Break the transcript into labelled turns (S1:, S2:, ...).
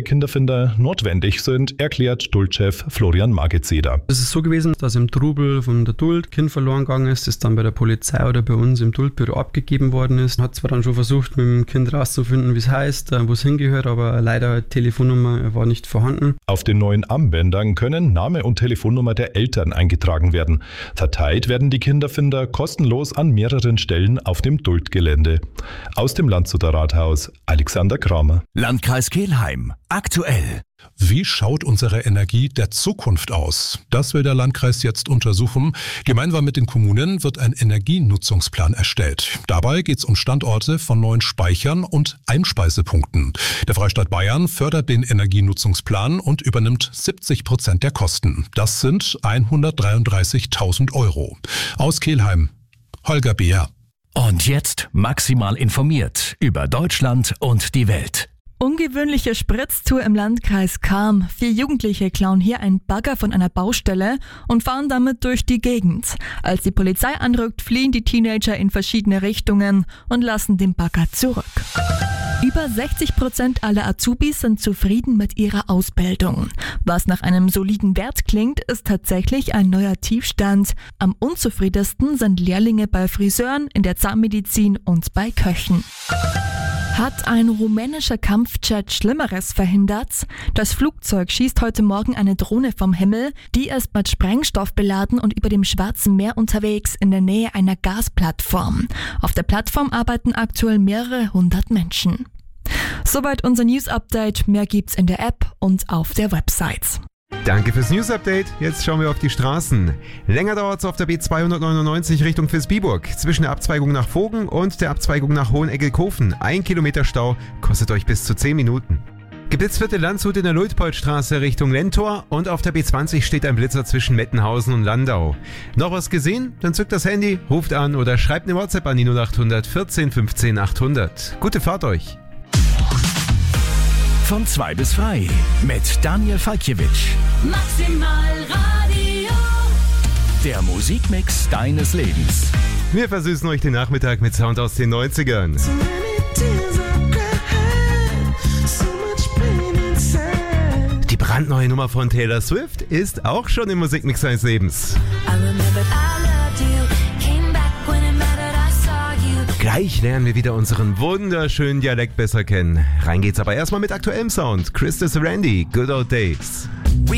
S1: Kinderfinder notwendig sind, erklärt Duldchef Florian Magezeder.
S2: Es ist so gewesen, dass im Trubel von der Duld Kind verloren gegangen ist, das dann bei der Polizei oder bei uns im Duldbüro abgegeben worden ist. Hat zwar dann schon versucht, mit dem Kind rauszufinden, wie es heißt, wo es hingehört, aber leider Telefonnummer war nicht vorhanden.
S1: Auf den neuen Armbändern können Name und Telefonnummer der Eltern eingetragen werden. Verteilt werden die Kinderfinder kostenlos an mehreren Stellen auf dem Duldgelände. Aus dem Landshuter Rathaus, Alexander Kramer.
S3: Landkreis Kelheim. Aktuell.
S4: Wie schaut unsere Energie der Zukunft aus? Das will der Landkreis jetzt untersuchen. Gemeinsam mit den Kommunen wird ein Energienutzungsplan erstellt. Dabei geht es um Standorte von neuen Speichern und Einspeisepunkten. Der Freistaat Bayern fördert den Energienutzungsplan und übernimmt 70% der Kosten. Das sind 133.000 Euro. Aus Kelheim, Holger Beer.
S3: Und jetzt maximal informiert über Deutschland und die Welt.
S5: Ungewöhnliche Spritztour im Landkreis Cham. 4 Jugendliche klauen hier einen Bagger von einer Baustelle und fahren damit durch die Gegend. Als die Polizei anrückt, fliehen die Teenager in verschiedene Richtungen und lassen den Bagger zurück. Über 60% aller Azubis sind zufrieden mit ihrer Ausbildung. Was nach einem soliden Wert klingt, ist tatsächlich ein neuer Tiefstand. Am unzufriedensten sind Lehrlinge bei Friseuren, in der Zahnmedizin und bei Köchen. Hat ein rumänischer Kampfjet Schlimmeres verhindert? Das Flugzeug schießt heute Morgen eine Drohne vom Himmel. Die ist mit Sprengstoff beladen und über dem Schwarzen Meer unterwegs in der Nähe einer Gasplattform. Auf der Plattform arbeiten aktuell mehrere hundert Menschen. Soweit unser News-Update. Mehr gibt's in der App und auf der Website.
S6: Danke fürs News-Update. Jetzt schauen wir auf die Straßen. Länger dauert es auf der B299 Richtung Vilsbiburg. Zwischen der Abzweigung nach Vogen und der Abzweigung nach Hoheneggelkofen. 1 Kilometer Stau kostet euch bis zu 10 Minuten. Geblitzt wird in Landshut in der Luitpoldstraße Richtung Lentor und auf der B20 steht ein Blitzer zwischen Mettenhausen und Landau. Noch was gesehen? Dann zückt das Handy, ruft an oder schreibt eine WhatsApp an die 0800 14 15 800. Gute Fahrt euch!
S3: Von 2 bis frei mit Daniel Falkiewicz.
S7: Maximal Radio.
S3: Der Musikmix deines Lebens.
S6: Wir versüßen euch den Nachmittag mit Sound aus den 90ern. Die brandneue Nummer von Taylor Swift ist auch schon im Musikmix seines Lebens. Gleich lernen wir wieder unseren wunderschönen Dialekt besser kennen. Rein geht's aber erstmal mit aktuellem Sound. Chris Randy, Good Old Days.